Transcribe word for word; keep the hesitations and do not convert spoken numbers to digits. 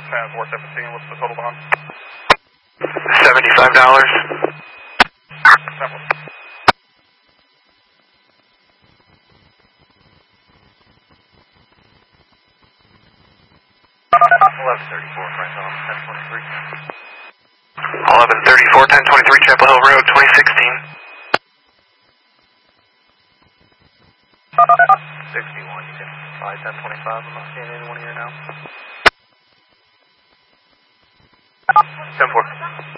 Have four seventeen, what's the total bond? seventy-five dollars. eleven thirty-four, Frank, ten twenty-three. eleven thirty-four, ten twenty-three, Chapel Hill Road, twenty sixteen. sixty-one, you can try ten twenty-five, I'm not seeing anyone here now. ten four.